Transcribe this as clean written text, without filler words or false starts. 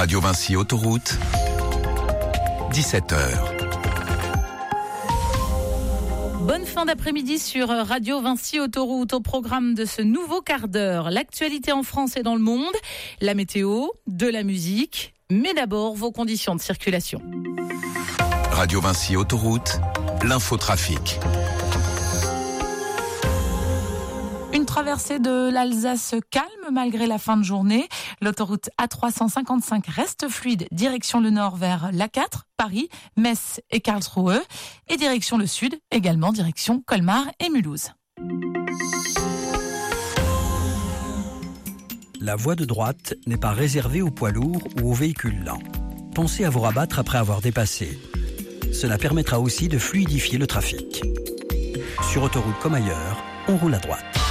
Radio Vinci Autoroute, 17h. Bonne fin d'après-midi sur Radio Vinci Autoroute. Au programme de ce nouveau quart d'heure, l'actualité en France et dans le monde, la météo, de la musique, mais d'abord vos conditions de circulation. Radio Vinci Autoroute, l'infotrafic. Une traversée de l'Alsace calme malgré la fin de journée. L'autoroute A355 reste fluide, direction le nord vers l'A4, Paris, Metz et Karlsruhe. Et direction le sud, également direction Colmar et Mulhouse. La voie de droite n'est pas réservée aux poids lourds ou aux véhicules lents. Pensez à vous rabattre après avoir dépassé. Cela permettra aussi de fluidifier le trafic. Sur autoroute comme ailleurs, on roule à droite.